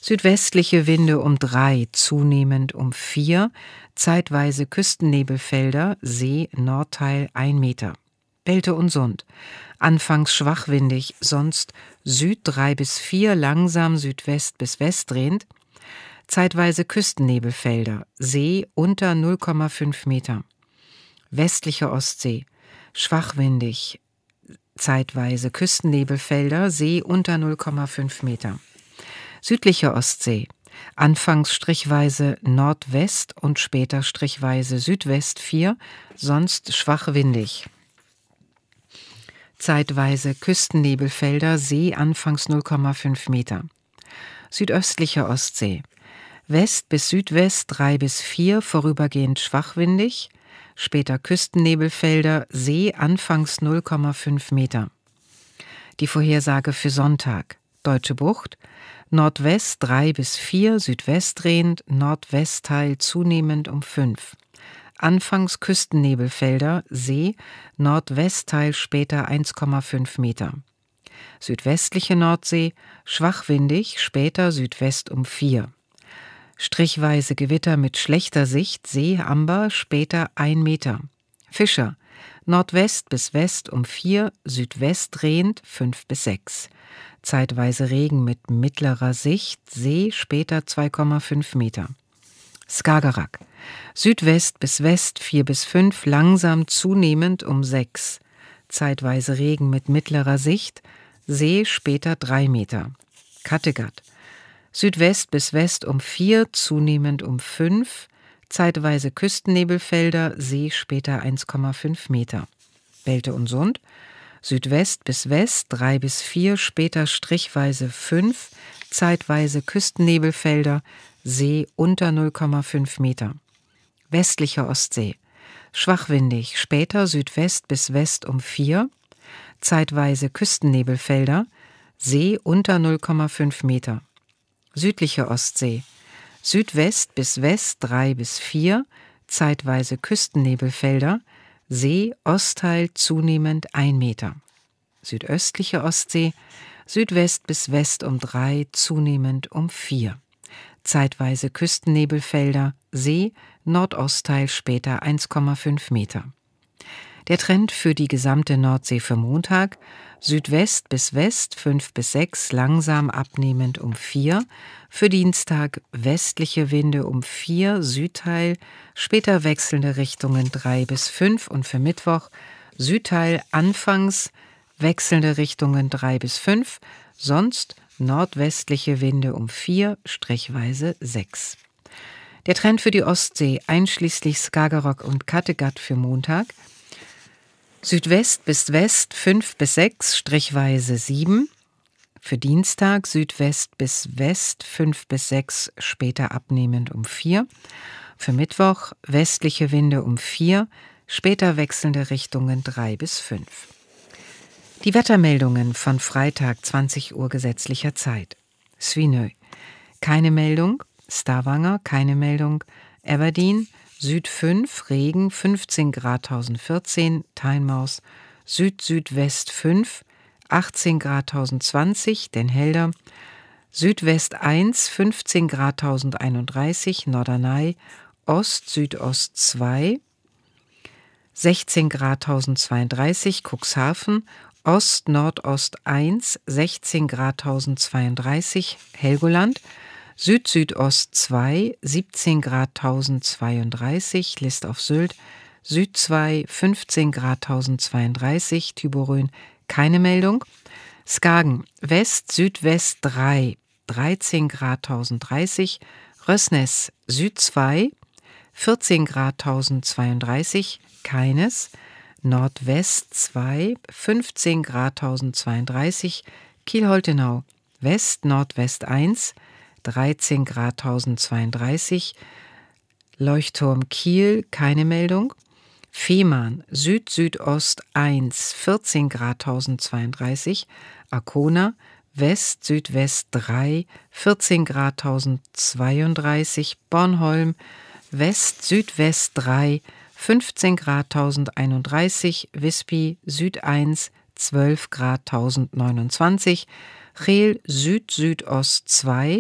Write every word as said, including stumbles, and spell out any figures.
Südwestliche Winde um drei, zunehmend um vier, zeitweise Küstennebelfelder, See, Nordteil ein Meter. Belte und Sund. Anfangs schwachwindig, sonst Süd drei bis vier, langsam Südwest bis West drehend. Zeitweise Küstennebelfelder, See unter null Komma fünf Meter. Westliche Ostsee. Schwachwindig, zeitweise Küstennebelfelder, See unter null Komma fünf Meter. Südliche Ostsee. Anfangs strichweise Nordwest und später strichweise Südwest vier, sonst schwachwindig. Zeitweise Küstennebelfelder, See anfangs null Komma fünf Meter. Südöstliche Ostsee. West bis Südwest drei bis vier, vorübergehend schwachwindig. Später Küstennebelfelder, See anfangs null Komma fünf Meter. Die Vorhersage für Sonntag. Deutsche Bucht. Nordwest drei bis vier, Südwest drehend, Nordwestteil zunehmend um fünf. Anfangs Küstennebelfelder, See, Nordwestteil später eins Komma fünf Meter. Südwestliche Nordsee, schwachwindig, später Südwest um vier. Strichweise Gewitter mit schlechter Sicht, See, Amber, später ein Meter. Fischer, Nordwest bis West um vier, Südwest drehend fünf bis sechs. Zeitweise Regen mit mittlerer Sicht, See, später zwei Komma fünf Meter. Skagerrak, Südwest bis West vier bis fünf, langsam zunehmend um sechs. Zeitweise Regen mit mittlerer Sicht, See, später drei Meter. Kattegat, Südwest bis West um vier, zunehmend um fünf, zeitweise Küstennebelfelder, See später eins Komma fünf Meter. Belte und Sund, Südwest bis West drei bis vier, später strichweise fünf, zeitweise Küstennebelfelder, See unter null Komma fünf Meter. Westliche Ostsee, schwachwindig, später Südwest bis West um vier, zeitweise Küstennebelfelder, See unter null Komma fünf Meter. Südliche Ostsee, Südwest bis West drei bis vier, zeitweise Küstennebelfelder, See Ostteil zunehmend ein Meter. Südöstliche Ostsee, Südwest bis West um drei, zunehmend um vier. Zeitweise Küstennebelfelder, See Nordostteil später eins Komma fünf Meter. Der Trend für die gesamte Nordsee für Montag: Südwest bis West fünf bis sechs, langsam abnehmend um vier. Für Dienstag westliche Winde um vier, Südteil, später wechselnde Richtungen drei bis fünf. Und für Mittwoch Südteil, anfangs wechselnde Richtungen drei bis fünf, sonst nordwestliche Winde um vier, strichweise sechs. Der Trend für die Ostsee, einschließlich Skagerrak und Kattegat für Montag: Südwest bis West fünf bis sechs, strichweise sieben. Für Dienstag Südwest bis West fünf bis sechs, später abnehmend um vier. Für Mittwoch westliche Winde um vier, später wechselnde Richtungen drei bis fünf. Die Wettermeldungen von Freitag zwanzig Uhr gesetzlicher Zeit. Svinø, keine Meldung. Stavanger, keine Meldung. Aberdeen, Süd fünf, Regen, fünfzehn Grad tausendvierzehn, Tynemouth, Süd-Südwest fünf, achtzehn Grad tausendzwanzig, Den Helder, Südwest eins, fünfzehn Grad tausendeinunddreißig, Norderney, Ost-Südost zwei, sechzehn Grad tausendzweiunddreißig, Cuxhaven, Ost-Nordost eins, sechzehn Grad tausendzweiunddreißig, Helgoland, Süd-Südost zwei, siebzehn Grad tausendzweiunddreißig, List auf Sylt, Süd zwei, fünfzehn Grad tausendzweiunddreißig, Thyborøn, keine Meldung. Skagen, West, Südwest drei, dreizehn Grad tausenddreißig, Røsnes, Süd zwei, vierzehn Grad tausendzweiunddreißig, keines, Nordwest zwei, fünfzehn Grad tausendzweiunddreißig, Kiel-Holtenau, West, Nordwest eins, dreizehn Grad tausendzweiunddreißig, Leuchtturm Kiel, keine Meldung. Fehmarn, Süd-Südost eins, vierzehn Grad tausendzweiunddreißig, Arkona, West-Südwest drei, vierzehn Grad tausendzweiunddreißig, Bornholm, West-Südwest drei, fünfzehn Grad tausendeinunddreißig, Visby, Süd eins, zwölf Grad tausendneunundzwanzig, Cheel, Süd-Südost zwei,